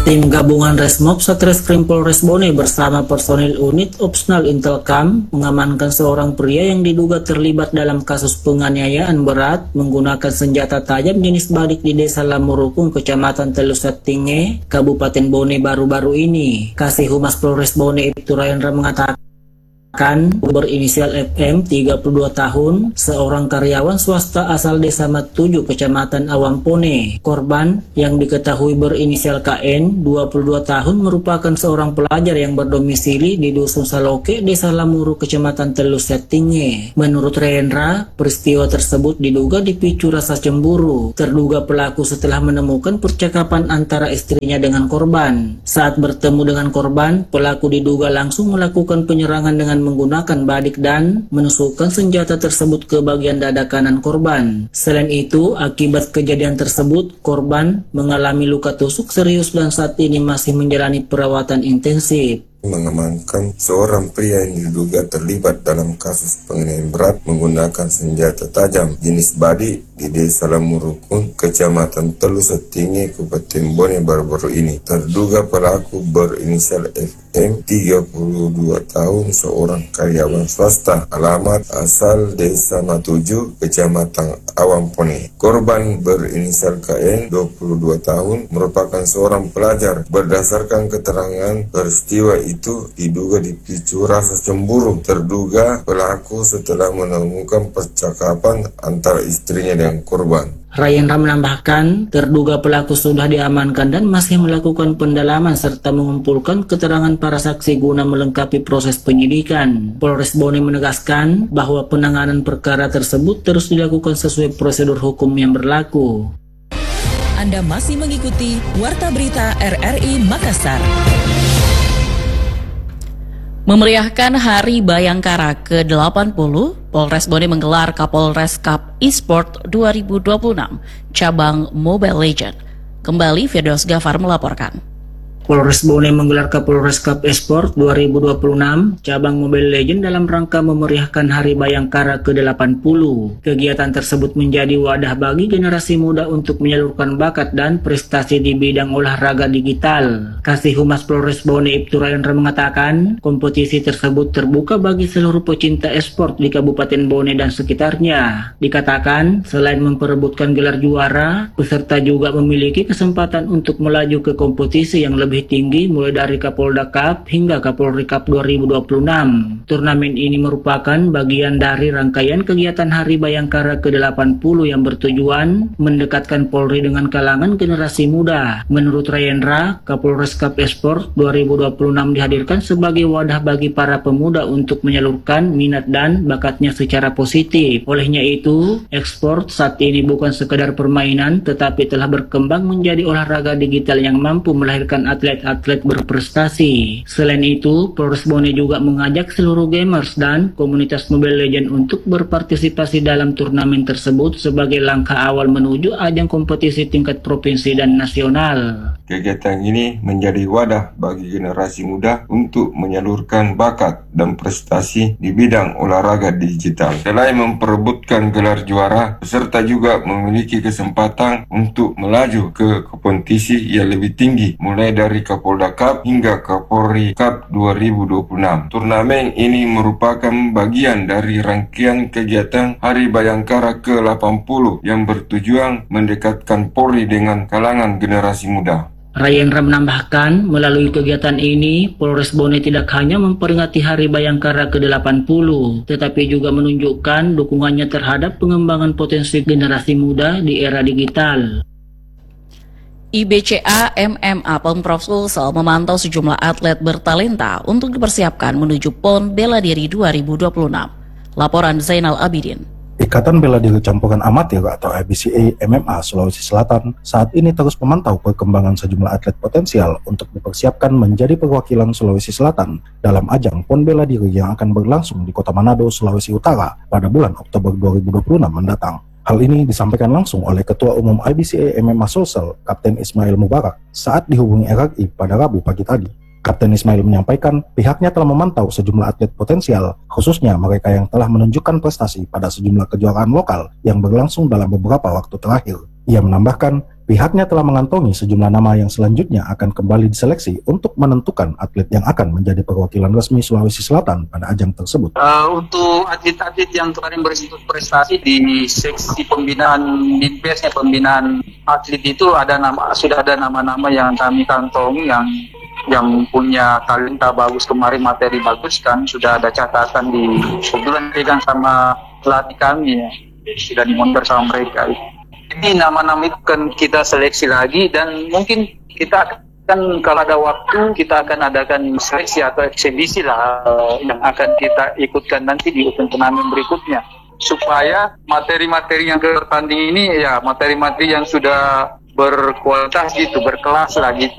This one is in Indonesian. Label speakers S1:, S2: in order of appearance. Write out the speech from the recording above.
S1: Tim gabungan Resmob Satreskrim Polres Bone bersama personil unit Opsnal Intelkam mengamankan seorang pria yang diduga terlibat dalam kasus penganiayaan berat menggunakan senjata tajam jenis badik di Desa Lamurukung, Kecamatan Telusat Tinge, Kabupaten Bone baru-baru ini. Kasih Humas Polres Bone Ibtu Rayendra mengatakan berinisial FM 32 tahun, seorang karyawan swasta asal Desa Matuju, Kecamatan Awampone. Korban yang diketahui berinisial KN 22 tahun merupakan seorang pelajar yang berdomisili di Dusun Saloke, Desa Lamuru, Kecamatan Telusat Tinge. Menurut Rayendra, peristiwa tersebut diduga dipicu rasa cemburu. Terduga pelaku setelah menemukan percakapan antara istrinya dengan korban. Saat bertemu dengan korban, pelaku diduga langsung melakukan penyerangan dengan menggunakan badik dan menusukkan senjata tersebut ke bagian dada kanan korban. Selain itu, akibat kejadian tersebut, korban mengalami luka tusuk serius dan saat ini masih menjalani perawatan intensif.
S2: Mengamankan seorang pria yang diduga terlibat dalam kasus penganiayaan berat menggunakan senjata tajam jenis badik di Desa Lamurukung, Kecamatan Telusat Tinge, Kabupaten Bone baru-baru ini. Terduga pelaku berinisial FM 32 tahun, seorang karyawan swasta, alamat asal Desa Matuju, Kecamatan Awampone. Korban berinisial KN 22 tahun merupakan seorang pelajar. Berdasarkan keterangan, peristiwa itu diduga dipicu rasa cemburu. Terduga pelaku setelah menemukan percakapan antara istrinya dengan korban.
S1: Rayendra menambahkan, terduga pelaku sudah diamankan dan masih melakukan pendalaman serta mengumpulkan keterangan para saksi guna melengkapi proses penyidikan. Polres Bone menegaskan bahwa penanganan perkara tersebut terus dilakukan sesuai prosedur hukum yang berlaku.
S3: Anda masih mengikuti Warta Berita RRI Makassar. Memeriahkan Hari Bayangkara ke-80, Polres Bone menggelar Kapolres Cup Esport 2026 cabang Mobile Legends. Kembali Firdaus Gafar melaporkan.
S1: Polres Bone menggelar Kapolres Cup Esport 2026 cabang Mobile Legends dalam rangka memeriahkan Hari Bayangkara ke-80. Kegiatan tersebut menjadi wadah bagi generasi muda untuk menyalurkan bakat dan prestasi di bidang olahraga digital. Kasih Humas Polres Bone Ibtu Rayendra mengatakan, kompetisi tersebut terbuka bagi seluruh pecinta esport di Kabupaten Bone dan sekitarnya. Dikatakan, selain memperebutkan gelar juara, peserta juga memiliki kesempatan untuk melaju ke kompetisi yang lebih tinggi mulai dari Kapolda Cup hingga Kapolri Cup 2026. Turnamen ini merupakan bagian dari rangkaian kegiatan Hari Bayangkara ke-80 yang bertujuan mendekatkan Polri dengan kalangan generasi muda. Menurut Rayendra, Kapolres Cup Esport 2026 dihadirkan sebagai wadah bagi para pemuda untuk menyalurkan minat dan bakatnya secara positif. Olehnya itu, esport saat ini bukan sekedar permainan tetapi telah berkembang menjadi olahraga digital yang mampu melahirkan atlet berprestasi. Selain itu, Polres Bone juga mengajak seluruh gamers dan komunitas Mobile Legends untuk berpartisipasi dalam turnamen tersebut sebagai langkah awal menuju ajang kompetisi tingkat provinsi dan nasional.
S2: Kegiatan ini menjadi wadah bagi generasi muda untuk menyalurkan bakat dan prestasi di bidang olahraga digital. Selain memperebutkan gelar juara, peserta juga memiliki kesempatan untuk melaju ke kompetisi yang lebih tinggi, mulai dari Kapolda Cup hingga Kapolri Cup 2026. Turnamen ini merupakan bagian dari rangkaian kegiatan Hari Bayangkara ke-80 yang bertujuan mendekatkan Polri dengan kalangan generasi muda.
S1: Rayendra menambahkan, melalui kegiatan ini, Polres Bone tidak hanya memperingati Hari Bayangkara ke-80, tetapi juga menunjukkan dukungannya terhadap pengembangan potensi generasi muda di era digital.
S3: IBCA MMA Pemprov Sulsel memantau sejumlah atlet bertalenta untuk dipersiapkan menuju PON Bela Diri 2026. Laporan Zainal Abidin.
S4: Ikatan Bela Diri Campuran Amatir atau IBCA MMA Sulawesi Selatan saat ini terus memantau perkembangan sejumlah atlet potensial untuk dipersiapkan menjadi perwakilan Sulawesi Selatan dalam ajang PON Bela Diri yang akan berlangsung di Kota Manado, Sulawesi Utara pada bulan Oktober 2026 mendatang. Hal ini disampaikan langsung oleh Ketua Umum IBCA MMA Sulsel, Kapten Ismail Mubarak, saat dihubungi RRI pada Rabu pagi tadi. Kapten Ismail menyampaikan pihaknya telah memantau sejumlah atlet potensial, khususnya mereka yang telah menunjukkan prestasi pada sejumlah kejuaraan lokal yang berlangsung dalam beberapa waktu terakhir. Ia menambahkan, pihaknya telah mengantongi sejumlah nama yang selanjutnya akan kembali diseleksi untuk menentukan atlet yang akan menjadi perwakilan resmi Sulawesi Selatan pada ajang tersebut.
S5: Untuk atlet-atlet yang kemarin berprestasi di seksi pembinaan Binpesnya, pembinaan atlet itu sudah ada nama-nama yang kami kantongi yang punya talenta bagus kemarin, materi bagus kan, sudah ada catatan kebetulan pegang sama pelatih kami ya, sudah dimonitor sama mereka. Jadi nama-nama itu kan kita seleksi lagi dan mungkin kita akan kalau ada waktu kita akan adakan seleksi atau eksebisi lah yang akan kita ikutkan nanti di event turnamen berikutnya supaya materi-materi yang bertanding ini ya materi-materi yang sudah berkualitas gitu, berkelas lah gitu.